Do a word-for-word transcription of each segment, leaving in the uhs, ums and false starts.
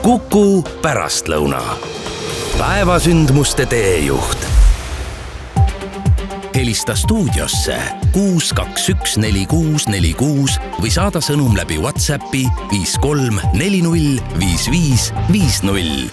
Kuku pärastlõuna. Päevasündmuste teejuht. Helista stuudiosse kuus kaks üks neli kuus neli kuus või saada sõnum läbi WhatsAppi viis kolm neli null viis viis viis null.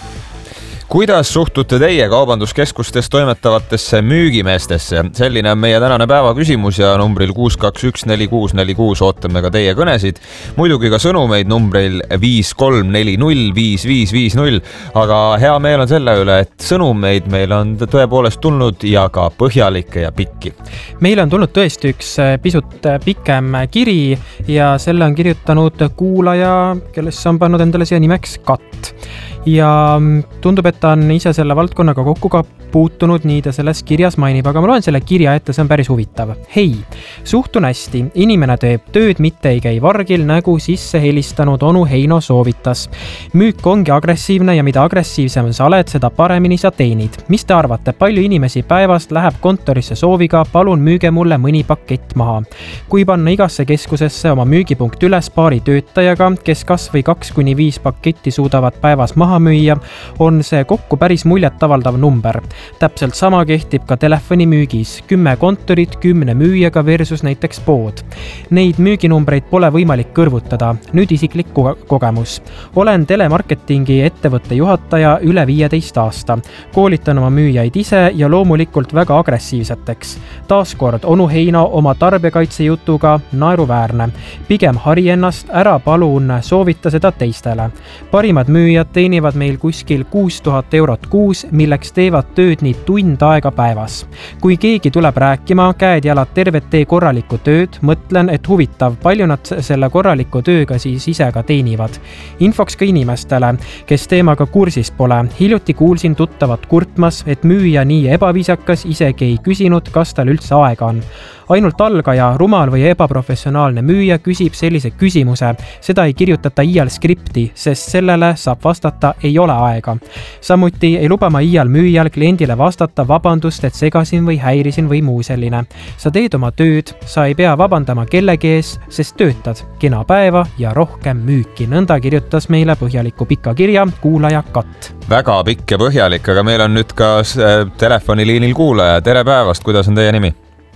Kuidas suhtute teie kaubanduskeskustes toimetavatesse müügimeestesse? Selline on meie tänane päeva küsimus ja numbril kuus kaks üks neli kuus neli kuus ootame ka teie kõnesid. Muidugi ka sõnumeid numbril viis kolm neli null viis viis viis null, aga hea meel on selle üle, et sõnumeid meil on tõepoolest tulnud ja ka põhjalikke ja pikki. Meil on tulnud tõesti üks pisut pikem kiri ja selle on kirjutanud kuulaja, kellest on pannud endale siia nimeks Katt. Ja tundub, et ta on ise selle valdkonnaga kokku ka puutunud, nii ta selles kirjas mainib, aga ma loen selle kirja ette, see on päris huvitav. Hei, suhtun hästi, inimene teeb tööd, mitte ei käi vargil, nagu sisse helistanud onu Heino soovitas. Müük ongi agressiivne ja mida agressiivsem sa oled, seda paremini sa teenid. Mis te arvate, palju inimesi päevast läheb kontorisse sooviga, palun müüge mulle mõni pakett maha. Kui panna igasse keskusesse oma müügipunkt üles paari töötajaga, kes kas või kaks kuni viis paketti suudavad päevas maha müüa, on see kokku päris muljet avaldav number. Täpselt sama kehtib ka telefonimüügis. Kümme kontorit, kümne müüjaga versus näiteks pood. Neid müüginumbreid pole võimalik kõrvutada. Nüüd isiklik kogemus. Olen telemarketingi ettevõtte juhataja üle viieteist aasta. Koolitan oma müüjaid ise ja loomulikult väga agressiivseteks. Taaskord onu Heino oma tarbijakaitse jutuga naeruväärne. Pigem hari ennast, ära palun soovita seda teistele. Parimad müüjad teenivad meil kuskil kuus tuhat eurot kuus, milleks teevad tööd nii tund aega päevas. Kui keegi tuleb rääkima, käed jalad tervet tee korralikku tööd, mõtlen, et huvitav, palju nad selle korraliku tööga siis ise ka teenivad. Infoks ka inimestele, kes teemaga kursis pole. Hiljuti kuulsin tuttavat kurtmas, et müüja nii ebaviisakas isegi ei küsinud, kas tal üldse aega on. Ainult algaja, rumal või ebaprofessionaalne müüja küsib sellise küsimuse. Seda ei kirjutata iial skripti, sest sellele saab vastata ei ole aega. Samuti ei luba ma iial müüjal kliendile vastata vabandust, et segasin või häirisin või muu selline. Sa teed oma tööd, sa ei pea vabandama kellegi ees, sest töötad. Kena päeva ja rohkem müüki. Nõnda kirjutas meile põhjaliku pika kirja kuulaja Katt. Väga pikk ja põhjalik, aga meil on nüüd ka telefoniliinil kuulaja. Tere päevast, kuidas on teie nimi?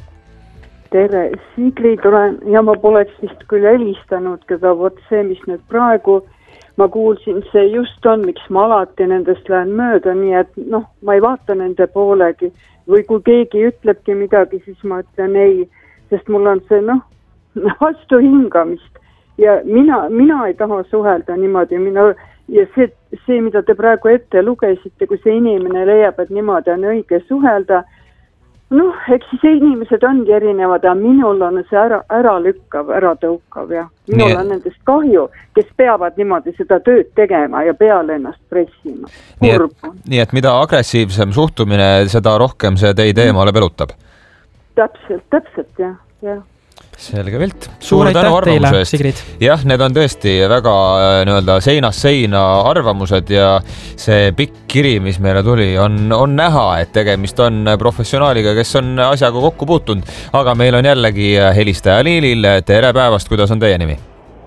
Tere, Sigrid olen ja ma poleks vist küll helistanud, aga vot see, mis nüüd praegu ma kuulsin, see just on, miks ma alati nendest lähen mööda, nii et noh, ma ei vaata nende poolegi või kui keegi ütlebki midagi, siis ma ütlen ei, sest mul on see noh, vastu hingamist ja mina, mina ei taha suhelda niimoodi, mina, ja see, see, mida te praegu ette lugesite, kui see inimene leiab, et niimoodi on õige suhelda. Noh, eks siis inimesed ongi erinevad ja minul on see ära, ära lükkav, ära tõukav ja minul nii, on nendest kahju, kes peavad niimoodi seda tööd tegema ja peale ennast pressima. Nii et, nii et mida agressiivsem suhtumine, seda rohkem see teid eemale pelutab? Täpselt, täpselt, jah, jah. Selge pilt. Suur aitäh teile, Sigrid. Jah, need on tõesti väga nii-öelda seinast seina arvamused ja see pikk kiri, mis meile tuli, on, on näha, et tegemist on professionaaliga, kes on asjaga kokku puutunud. Aga meil on jällegi helistaja liinil. Tere päevast, kuidas on teie nimi?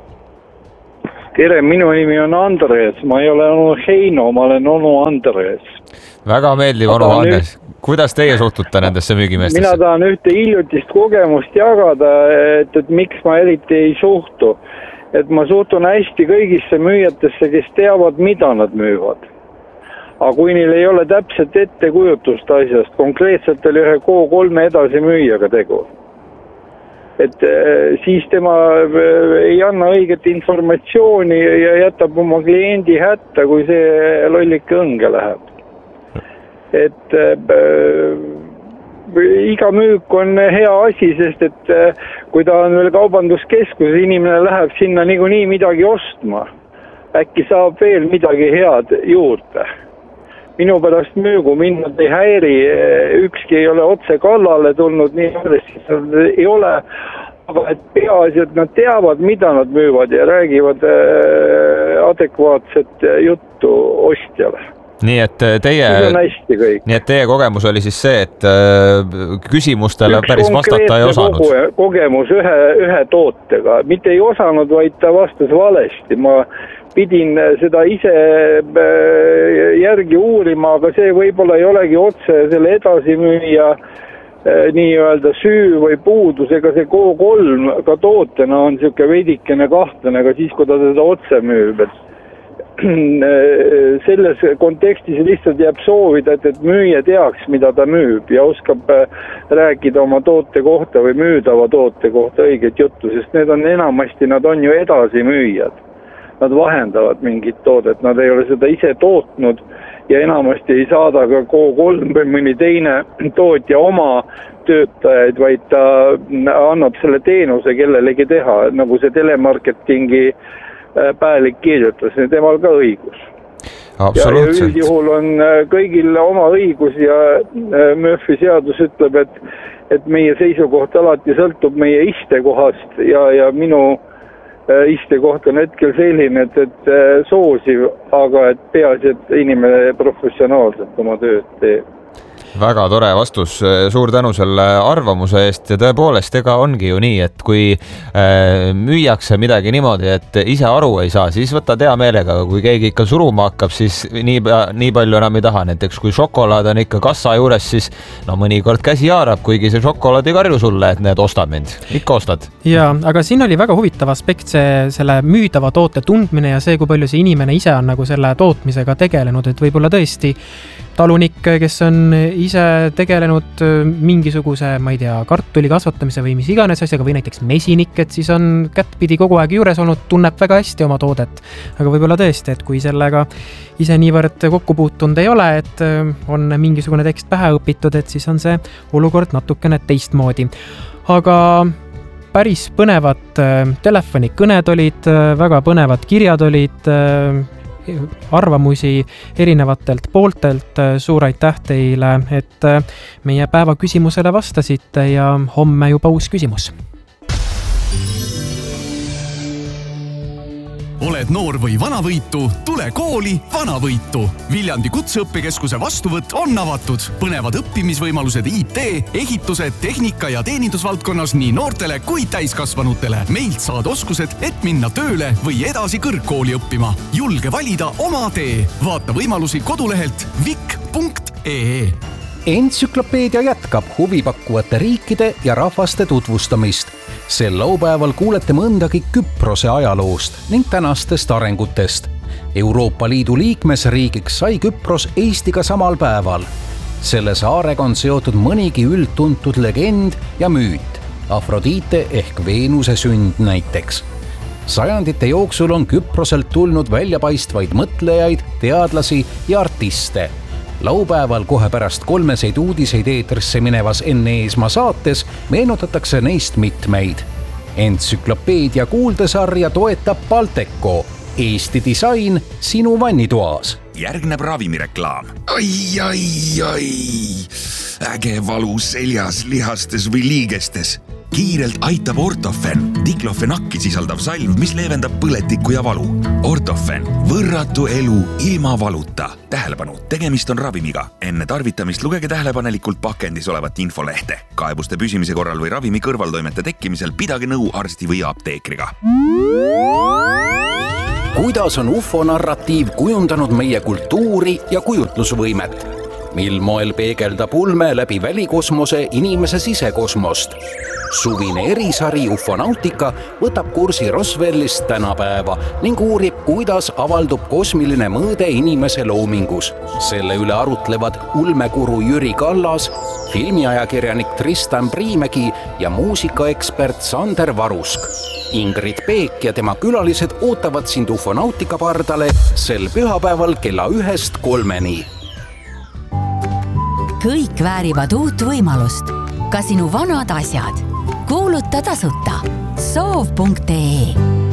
Tere, minu nimi on Andres. Ma ei ole onu Heino, ma olen onu Andres. Väga meeldiv, onu Andres. Kuidas teie suhtute nendesse müügimeestesse? Mina tahan ühte hiljutist kogemust jagada, et, et miks ma eriti ei suhtu. Et ma suhtun hästi kõigisse müüjatesse, kes teavad, mida nad müüvad. Aga kui neil ei ole täpselt ettekujutust asjast, konkreetselt oli ühe K kolme edasi müüjaga tegu. Et siis tema ei anna õiget informatsiooni ja jätab oma kliendi hätta, kui see lollike õnge läheb. Et äh, iga müük on hea asi, sest et äh, kui ta on veel kaubanduskeskus, inimene läheb sinna niikuinii midagi ostma. Äkki saab veel midagi head juurde. Minu pärast müügu minnad ei häiri, ükski ei ole otse kallale tulnud, nii agressiivselt ei ole, aga et peaasi, et nad teavad, mida nad müüvad ja räägivad äh, adekvaatset juttu ostjale. nii et teie, nii et teie kogemus oli siis see, et küsimustele üks päris vastata ei osanud. Kogu, kogemus ühe, ühe tootega, mitte ei osanud, vaid ta vastas valesti. Ma pidin seda ise järgi uurima, aga see võib-olla ei olegi otse selle edasimüüja nii-öelda süü või puudus, ega see K kolm ka tootena on siuke veidikene kahtlane, aga siis, kui ta seda otse müüb, et selles kontekstis lihtsalt jääb soovida, et, et müüja teaks, mida ta müüb ja oskab rääkida oma toote kohta või müüdava toote kohta õiget juttu, sest need on enamasti, nad on ju edasimüüjad. Nad vahendavad mingit toodet, nad ei ole seda ise tootnud ja enamasti ei saada ka K kolm või mõni teine tootja oma töötajaid, vaid ta annab selle teenuse kellelegi teha, nagu see telemarketingi päälik kirjutas, temal ka õigus. Absoluutselt. Ja üldjuhul on kõigil oma õigus ja Murphy seadus ütleb, et, et meie seisukoht alati sõltub meie istekohast ja, ja minu istekoht on hetkel selline, et, et soosiv, aga et peaasi, et inimene professionaalselt oma tööd teeb. Väga tore vastus, suur tänu selle arvamuse eest ja tõepoolest, ega ongi ju nii, et kui äh, müüakse midagi niimoodi, et ise aru ei saa, siis võtta hea meelega, kui keegi ikka suruma hakkab, siis nii, nii palju enam ei taha, näiteks kui šokolaad on ikka kassa juures, siis no mõnikord käsi haarab, kuigi see šokolaad ei karju sulle, et need ostad mind, ikka ostad. Ja, aga siin oli väga huvitav aspekt see, selle müüdava toote tundmine ja see, kui palju see inimene ise on nagu selle tootmisega tegelenud, et võib-olla tõesti talunik, kes on ise tegelenud mingisuguse, ma ei tea, kartuli kasvatamise või mis iganes asjaga või näiteks mesinik, et siis on kättpidi kogu aeg juures olnud, tunneb väga hästi oma toodet. Aga võib-olla tõesti, et kui sellega ise niivõrd kokku puutunud ei ole, et on mingisugune tekst pähe õpitud, et siis on see olukord natukene teistmoodi. Aga päris põnevad telefonikõned olid, väga põnevad kirjad olid, arvamusi erinevatelt pooltelt. Suur aitäh teile, et meie päeva küsimusele vastasite ja homme juba uus küsimus. Oled noor või vanavõitu, tule kooli Vanavõitu. Viljandi kutseõppekeskuse vastuvõtt on avatud. Põnevad õppimisvõimalused I T, ehitused, tehnika ja teenindusvaldkonnas nii noortele kui täiskasvanutele. Meilt saad oskused, et minna tööle või edasi kõrgkooli õppima. Julge valida oma tee. Vaata võimalusi kodulehelt vik punkt ee. Entsüklopeedia jätkab huvipakkuvate riikide ja rahvaste tutvustamist. Sel laupäeval kuulete mõndagi Küprose ajaloost ning tänastest arengutest. Euroopa Liidu liikmesriigiks sai Küpros Eestiga samal päeval. Selle saarega on seotud mõnigi üldtuntud legend ja müüt. Afrodite ehk Veenuse sünd näiteks. Sajandite jooksul on Küproselt tulnud väljapaistvaid mõtlejaid, teadlasi ja artiste. Laupäeval kohe pärast kolmeseid uudiseid eetrisse minevas Enn Eesmaa saates meenutatakse neist mitmeid. Entsüklopeedia kuuldesarja toetab Balteco. Eesti disain sinu vannitoas. Järgneb ravimireklaam. Ai, ai, ai. Äge valu seljas, lihastes või liigestes. Kiirelt aitab Ortofen, diklofenakki sisaldav salv, mis leevendab põletikku ja valu. Ortofen, võrratu elu ilma valuta. Tähelepanu, tegemist on ravimiga. Enne tarvitamist lugege tähelepanelikult pakendis olevat infolehte. Kaebuste püsimise korral või ravimi kõrvaltoimete tekkimisel pidage nõu arsti või apteekriga. Kuidas on U F O narratiiv kujundanud meie kultuuri ja kujutlusvõimet? Mil moel peegeldab ulme läbi välikosmose inimese sisekosmost? Suvine erisari Ufonautika võtab kursi Roswellist tänapäeva ning uurib, kuidas avaldub kosmiline mõõde inimese loomingus. Selle üle arutlevad ulmekuru Jüri Kallas, filmiajakirjanik Tristan Priimägi ja muusikaekspert Sander Varusk. Ingrid Peek ja tema külalised ootavad sind Ufonautika pardale sel pühapäeval kella ühest kolmeni. Kõik väärivad uut võimalust. Ka sinu vanad asjad. Kuuluta tasuta soov punkt ee.